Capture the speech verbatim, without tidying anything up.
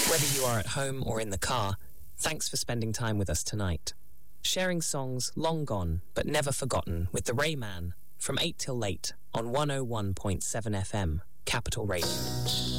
Whether you are at home or in the car, thanks for spending time with us tonight. Sharing songs long gone but never forgotten with the Rayman from eight till late on one oh one point seven F M, Capital Radio.